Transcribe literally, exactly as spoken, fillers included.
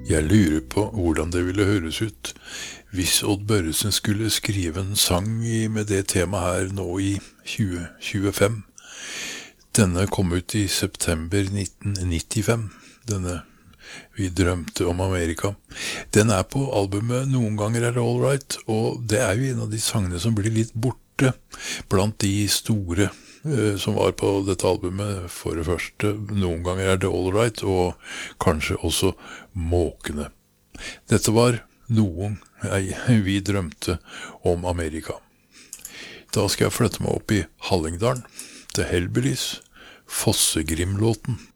Jeg lurer på hvordan det ville høres ut hvis Odd Børresen skulle skrive en sang i, med det temaet her nå i tjue tjuefem. Denne kom ut i september nitten nittifem, denne Vi drømte om Amerika. Den er på albumet Noen ganger er det all right, og det er jo en av de sangene som blir litt borte blant de store eh, som var på dette albumet. For det første, Noen ganger er det all right, og kanskje også Måkene. Dette var Noen, nei, Vi drømte om Amerika. Da skal jeg flytte meg opp i Hallingdalen, til Hellbillies, Fossegrim-låten.